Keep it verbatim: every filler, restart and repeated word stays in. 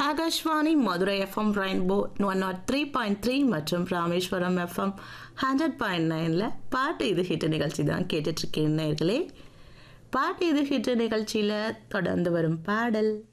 Akashvani Madurai FM rainbow one not three point three மற்றும் Rameswaram FM hundred point நைனில் பாட்டு இது ஹிட் நிகழ்ச்சி தான் கேட்டுட்ருக்கேன் நேர்களே. பாட்டு இது ஹிட் நிகழ்ச்சியில் தொடர்ந்து வரும் பாடல்